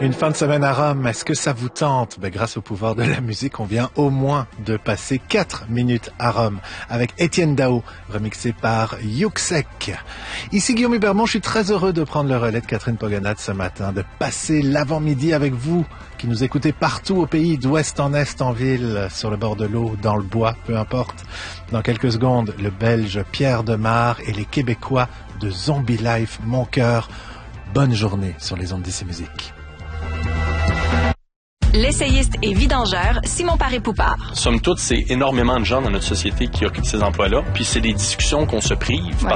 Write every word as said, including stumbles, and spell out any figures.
Une fin de semaine à Rome, est-ce que ça vous tente? Ben, grâce au pouvoir de la musique, on vient au moins de passer quatre minutes à Rome avec Étienne Dao, remixé par Yuxek. Ici Guillaume Hubermont, je suis très heureux de prendre le relais de Catherine Poganat ce matin, de passer l'avant-midi avec vous, qui nous écoutez partout au pays, d'ouest en est, en ville, sur le bord de l'eau, dans le bois, peu importe. Dans quelques secondes, le Belge Pierre Demar et les Québécois de Zombie Life, Mon Cœur. Bonne journée sur les ondes d'Ici Musique. L'essayiste et vidangeur Simon Paré-Poupard. Somme toute, c'est énormément de gens dans notre société qui occupent ces emplois-là. Puis c'est des discussions qu'on se prive. Ouais.